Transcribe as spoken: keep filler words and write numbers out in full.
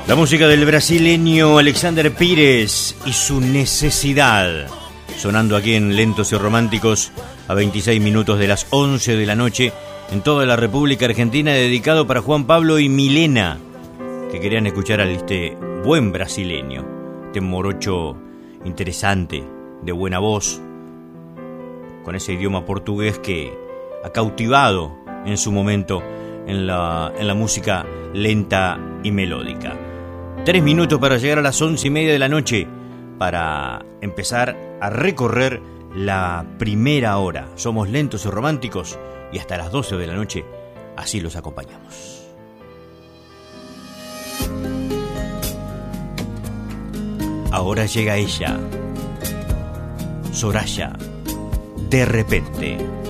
La música del brasileño Alexander Pires y su necesidad, sonando aquí en Lentos y Románticos a veintiséis minutos de las once de la noche en toda la República Argentina, dedicado para Juan Pablo y Milena, que querían escuchar a este buen brasileño, este morocho interesante, de buena voz, con ese idioma portugués que ha cautivado en su momento en la, en la música lenta y melódica. Tres minutos para llegar a las once y media de la noche para empezar a recorrer la primera hora. Somos Lentos y Románticos y hasta las doce de la noche así los acompañamos. Ahora llega ella, Soraya, de repente.